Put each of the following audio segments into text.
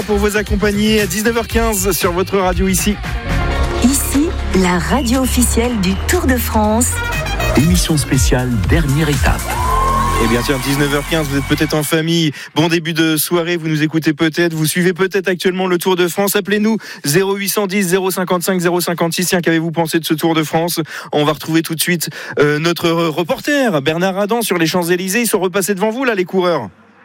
Pour vous accompagner à 19h15 sur votre radio ici. Ici, la radio officielle du Tour de France. Émission spéciale, dernière étape. Et bien sûr, 19h15, vous êtes peut-être en famille. Bon début de soirée, vous nous écoutez peut-être, vous suivez peut-être actuellement le Tour de France. Appelez-nous 0810 055 056. Tiens, qu'avez-vous pensé de ce Tour de France? On va retrouver tout de suite notre reporter Bernard Adam sur les Champs-Élysées. Ils sont repassés devant vous là, les coureurs.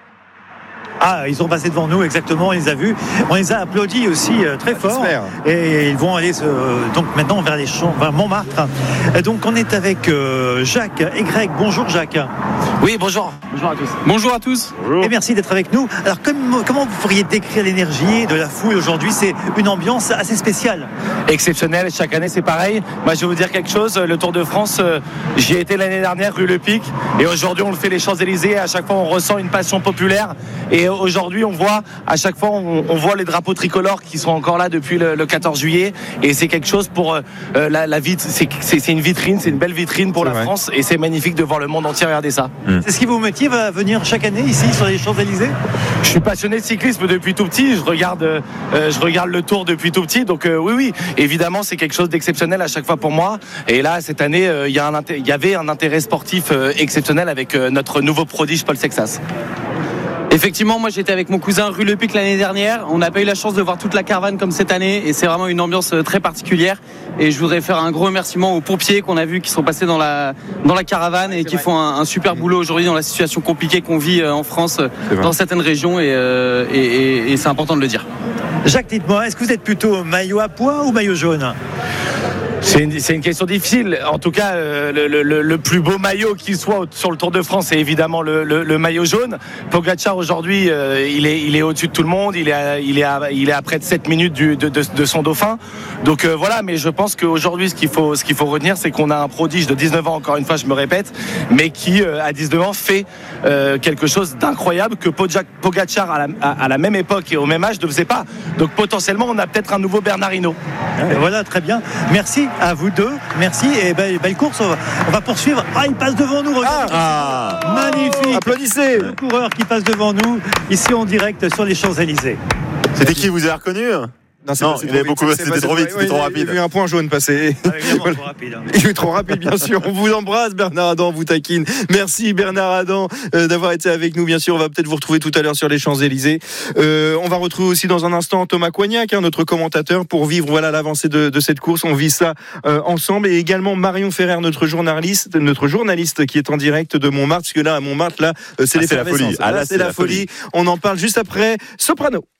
Ah, ils sont passés devant nous, exactement, on les a vus. On les a applaudis aussi très fort. Et ils vont aller donc maintenant vers les champs, vers Montmartre. Et donc on est avec Jacques et Greg. Bonjour Jacques. Oui, bonjour. Bonjour à tous. Bonjour à tous. Bonjour. Et merci d'être avec nous. Alors comment vous pourriez décrire l'énergie de la foule aujourd'hui? C'est une ambiance assez spéciale. Exceptionnelle, chaque année c'est pareil. Moi je vais vous dire quelque chose, le Tour de France, j'y ai été l'année dernière rue Le Pic. Et aujourd'hui on le fait les Champs-Élysées. Et à chaque fois on ressent une passion populaire. Et aujourd'hui on voit, à chaque fois on voit les drapeaux tricolores qui sont encore là depuis le 14 juillet. Et c'est quelque chose pour la vie, c'est une vitrine, c'est une belle vitrine pour la France. Et c'est magnifique de voir le monde entier regarder ça. C'est ce qui vous motive à venir chaque année ici sur les Champs-Élysées? Je suis passionné de cyclisme depuis tout petit, je regarde le Tour depuis tout petit, donc oui, évidemment c'est quelque chose d'exceptionnel à chaque fois pour moi. Et là cette année il y avait un intérêt sportif exceptionnel avec notre nouveau prodige Paul Sexas. Effectivement, moi j'étais avec mon cousin rue Le Pic l'année dernière. On n'a pas eu la chance de voir toute la caravane comme cette année et c'est vraiment une ambiance très particulière. Et je voudrais faire un gros remerciement aux pompiers qu'on a vus qui sont passés dans la caravane et qui font un super boulot aujourd'hui dans la situation compliquée qu'on vit en France dans certaines régions et c'est important de le dire. Jacques, dites-moi, est-ce que vous êtes plutôt maillot à pois ou maillot jaune? C'est une question difficile. En tout cas, le plus beau maillot qui soit sur le Tour de France, c'est évidemment le maillot jaune. Pogacar aujourd'hui, il est au-dessus de tout le monde. Il est à près de 7 minutes de son dauphin. Donc voilà. Mais je pense qu'aujourd'hui, ce qu'il faut retenir, c'est qu'on a un prodige de 19 ans, encore une fois, je me répète, mais qui à 19 ans fait quelque chose d'incroyable que Pogacar à la même époque et au même âge ne faisait pas. Donc potentiellement, on a peut-être un nouveau Bernard Hinault. Voilà, très bien. Merci à vous deux. Merci et belle course. On va poursuivre. Ah, il passe devant nous. Magnifique. Applaudissez. Le coureur qui passe devant nous ici en direct sur les Champs-Élysées. C'était qui, vous avez reconnu? Non, il avait beaucoup, c'était trop vite, c'était trop rapide. Il a vu un point jaune passer. Voilà. Trop rapide. Il est trop rapide, bien sûr. On vous embrasse, Bernard Adam, on vous taquine. Merci, Bernard Adam, d'avoir été avec nous. Bien sûr, on va peut-être vous retrouver tout à l'heure sur les Champs-Élysées. On va retrouver aussi dans un instant Thomas Coignac, notre commentateur, pour vivre l'avancée de cette course. On vit ça ensemble. Et également Marion Ferrer, notre journaliste qui est en direct de Montmartre. Parce que là, à Montmartre, c'est la folie. C'est la folie. On en parle juste après Soprano.